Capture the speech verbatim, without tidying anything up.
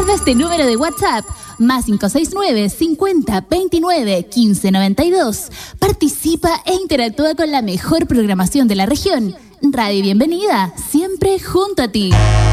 Guarda este número de WhatsApp, más cinco seis nueve, cincuenta, veintinueve, quince noventa y dos. Participa e interactúa con la mejor programación de la región. Radio Bienvenida, siempre junto a ti.